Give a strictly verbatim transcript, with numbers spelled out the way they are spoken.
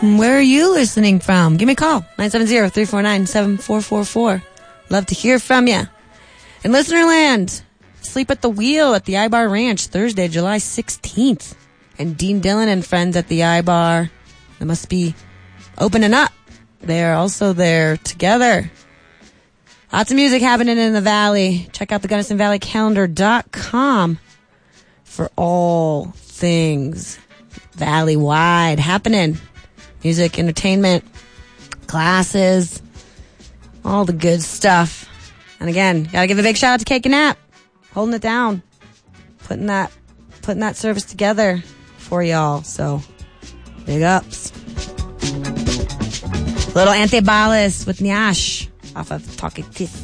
Where are you listening from? Give me a call. nine seven zero, three four nine, seven four four four. Love to hear from you. In Listenerland, Sleep at the Wheel at the I-Bar Ranch, Thursday, July sixteenth. And Dean Dillon and friends at the I-Bar. They must be opening up. They're also there together. Lots of music happening in the Valley. Check out the Gunnison Valley Calendar dot com for all things Valley-wide happening. Music, entertainment, classes, all the good stuff. And again, gotta give a big shout out to Cake and Nap, holding it down, putting that, putting that service together for y'all. So, big ups. Little Antibalas with Nyash off of Talking Tiff.